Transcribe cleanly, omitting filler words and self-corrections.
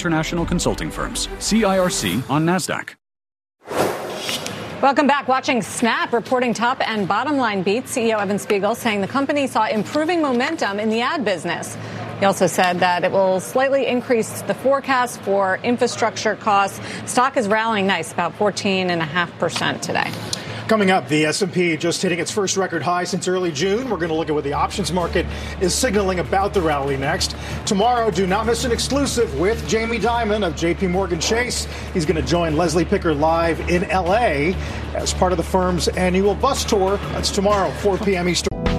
international consulting firms. CIRC on NASDAQ. Welcome back. Watching Snap reporting top and bottom line beats. CEO Evan Spiegel saying the company saw improving momentum in the ad business. He also said that it will slightly increase the forecast for infrastructure costs. Stock is rallying nice, about 14.5% today. Coming up, the S&P just hitting its first record high since early June. We're going to look at what the options market is signaling about the rally next. Tomorrow, do not miss an exclusive with Jamie Dimon of J.P. Morgan Chase. He's going to join Leslie Picker live in L.A. as part of the firm's annual bus tour. That's tomorrow, 4 p.m. Eastern.